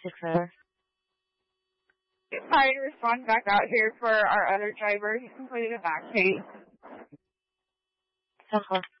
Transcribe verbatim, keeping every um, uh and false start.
it, sir? Trying to respond back out here for our other driver. He completed a back page. Uh-huh.